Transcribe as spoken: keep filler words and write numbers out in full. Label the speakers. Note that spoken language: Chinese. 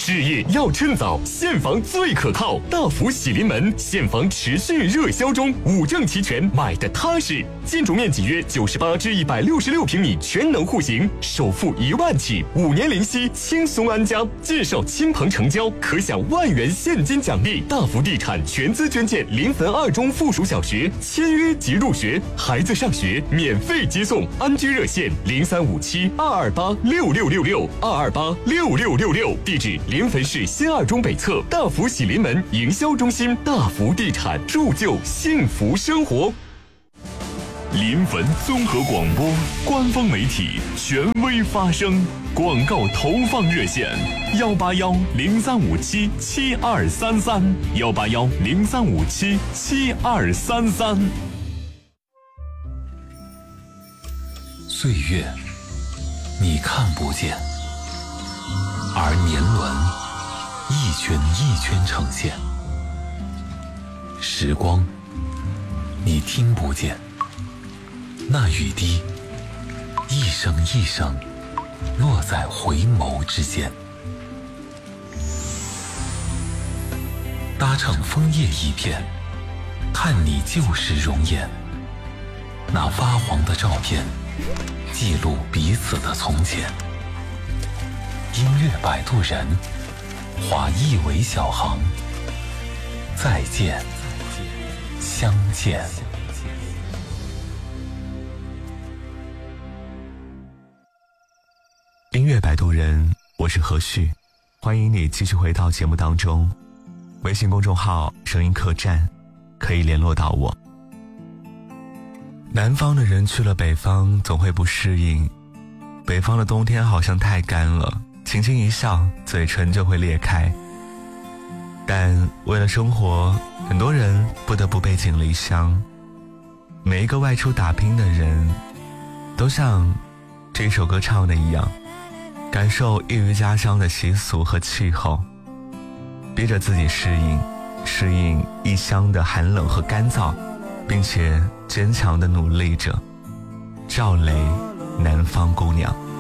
Speaker 1: 事业要趁早，现房最可靠。大福喜临门，现房持续热销中，五证齐全，买的踏实。建筑面积约九十八至一百六十六平米，全能户型，首付一万起，五年零息，轻松安家。介绍亲朋成交，可享万元现金奖励。大福地产全资捐建临汾二中附属小学，签约即入学，孩子上学免费接送。安居热线零三五七二二八六六六六二二八六六六六，地址临汾市新二中北侧大福喜临门营销中心。大福地产，铸就幸福生活。
Speaker 2: 临汾综合广播官方媒体，权威发声。广告投放热线：幺八幺零三五七七二三三，幺八幺零三五七七二三三。
Speaker 3: 岁月，你看不见，而年轮一圈一圈呈现；时光，你听不见。那雨滴一声一声落在回眸之间，搭乘枫叶一片，看你旧时容颜。那发黄的照片记录彼此的从前。音乐摆渡人，划一尾小航，再见相见。
Speaker 4: 音乐摆渡人，我是何旭，欢迎你继续回到节目当中。微信公众号声音客栈可以联络到我。南方的人去了北方总会不适应，北方的冬天好像太干了，轻轻一笑嘴唇就会裂开。但为了生活，很多人不得不背井离乡。每一个外出打拼的人都像这首歌唱的一样，感受异于家乡的习俗和气候，逼着自己适应适应异乡的寒冷和干燥，并且坚强地努力着。赵雷，南方姑娘。